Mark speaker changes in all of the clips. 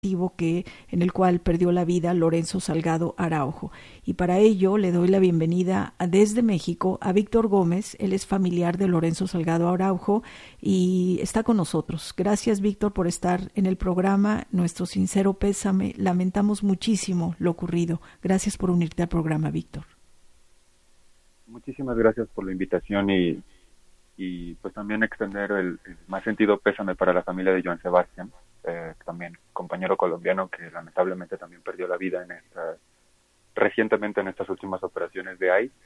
Speaker 1: en el cual perdió la vida Lorenzo Salgado Araujo. Y para ello le doy la bienvenida desde México a Víctor Gómez. Él es familiar de Lorenzo Salgado Araujo y está con nosotros. Gracias, Víctor, por estar en el programa. Nuestro sincero pésame. Lamentamos muchísimo lo ocurrido. Gracias por unirte al programa, Víctor.
Speaker 2: Muchísimas gracias por la invitación y pues también extender el más sentido pésame para la familia de Joan Sebastián. También compañero colombiano que lamentablemente también perdió la vida recientemente en estas últimas operaciones de ICE.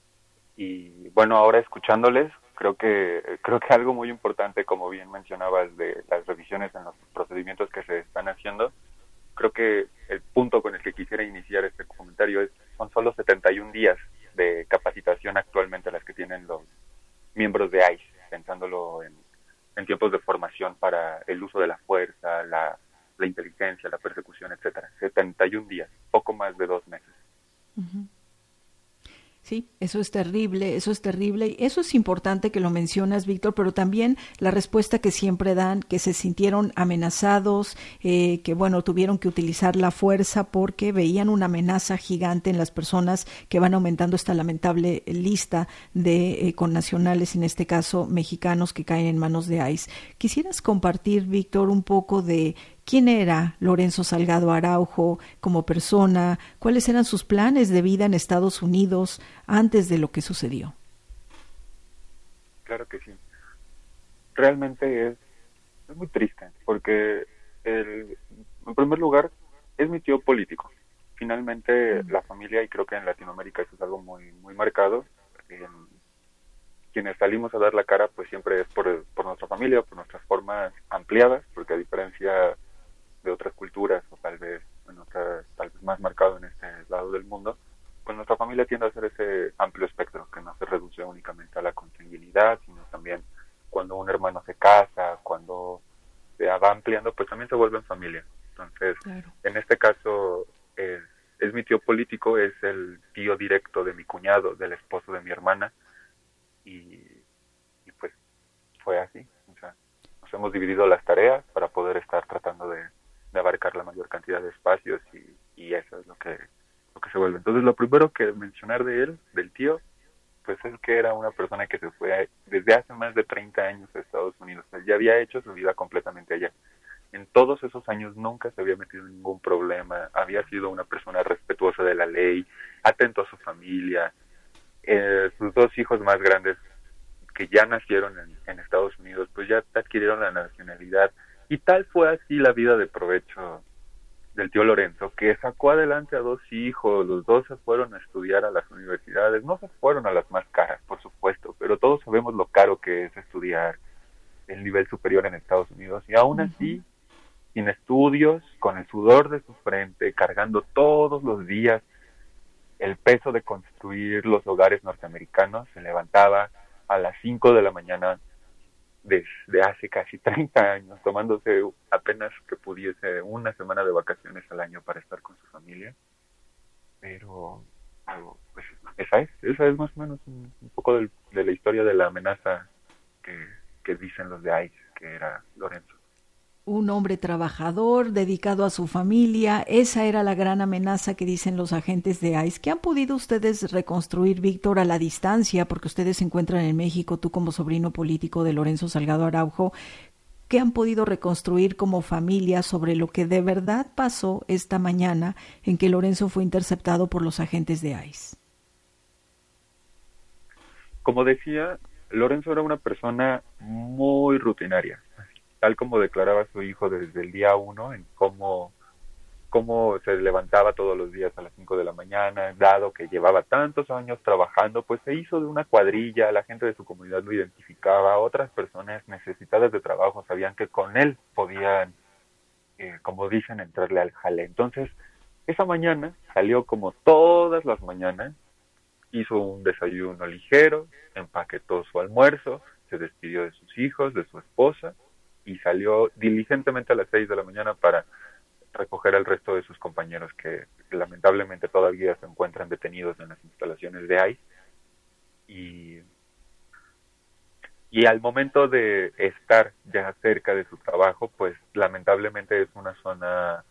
Speaker 2: Y bueno, ahora escuchándoles, creo que algo muy importante, como bien mencionabas, de las revisiones en los procedimientos que se están haciendo, creo que el punto con el que quisiera iniciar este comentario son solo 71 días de capacitación actualmente las que tienen los miembros de ICE, pensándolo en tiempos de formación para el uso de la fuerza, la inteligencia, la persecución, etcétera. 71 días, poco más de 2 meses.
Speaker 1: Uh-huh. Sí, eso es terrible, eso es terrible. Y eso es importante que lo mencionas, Víctor, pero también la respuesta que siempre dan, que se sintieron amenazados, que bueno, tuvieron que utilizar la fuerza porque veían una amenaza gigante en las personas que van aumentando esta lamentable lista de connacionales, en este caso mexicanos, que caen en manos de ICE. ¿Quisieras compartir, Víctor, un poco de quién era Lorenzo Salgado Araujo como persona? ¿Cuáles eran sus planes de vida en Estados Unidos antes de lo que sucedió?
Speaker 2: Claro que sí. Realmente es muy triste, porque en primer lugar, es mi tío político. Finalmente, la familia, y creo que en Latinoamérica eso es algo muy, muy marcado, quienes salimos a dar la cara, pues siempre es por nuestra familia, por nuestras formas ampliadas, porque a diferencia de otras culturas, o tal vez más marcado en este lado del mundo, pues nuestra familia tiende a hacer ese amplio espectro, que no se reduce únicamente a la consanguinidad, sino también cuando un hermano se casa, cuando se va ampliando, pues también se vuelven familia. Entonces, claro, en este caso, es mi tío político, es el tío directo de mi cuñado, del esposo de mi hermana, y pues fue así. O sea, nos hemos dividido las tareas para poder estar tratando de abarcar la mayor cantidad de espacios y eso es lo que se vuelve. Entonces, lo primero que mencionar de él, del tío, pues es que era una persona que se fue desde hace más de 30 años a Estados Unidos. Él ya había hecho su vida completamente allá. En todos esos años nunca se había metido en ningún problema, había sido una persona respetuosa de la ley, atento a su familia. Sus 2 hijos más grandes, que ya nacieron en Estados Unidos, pues ya adquirieron la nacionalidad. Y tal fue así la vida de provecho del tío Lorenzo, que sacó adelante a 2 hijos, los 2 se fueron a estudiar a las universidades, no se fueron a las más caras, por supuesto, pero todos sabemos lo caro que es estudiar el nivel superior en Estados Unidos, y aún así, sin estudios, con el sudor de su frente, cargando todos los días el peso de construir los hogares norteamericanos, se levantaba a las 5 de la mañana desde hace casi 30 años, tomándose apenas que pudiese una semana de vacaciones al año para estar con su familia. Pero pues esa es más o menos un poco de la historia de la amenaza que dicen los de ICE, que era Lorenzo.
Speaker 1: Un hombre trabajador, dedicado a su familia. Esa era la gran amenaza que dicen los agentes de ICE. ¿Qué han podido ustedes reconstruir, Víctor, a la distancia? Porque ustedes se encuentran en México, tú como sobrino político de Lorenzo Salgado Araujo. ¿Qué han podido reconstruir como familia sobre lo que de verdad pasó esta mañana en que Lorenzo fue interceptado por los agentes de ICE?
Speaker 2: Como decía, Lorenzo era una persona muy rutinaria, tal como declaraba su hijo desde el día 1, en cómo se levantaba todos los días a las 5 de la mañana, dado que llevaba tantos años trabajando, pues se hizo de una cuadrilla, la gente de su comunidad lo identificaba, otras personas necesitadas de trabajo sabían que con él podían, como dicen, entrarle al jale. Entonces, esa mañana salió como todas las mañanas, hizo un desayuno ligero, empaquetó su almuerzo, se despidió de sus hijos, de su esposa, y salió diligentemente a las 6 de la mañana para recoger al resto de sus compañeros que lamentablemente todavía se encuentran detenidos en las instalaciones de ICE. Y y al momento de estar ya cerca de su trabajo, pues lamentablemente es una zona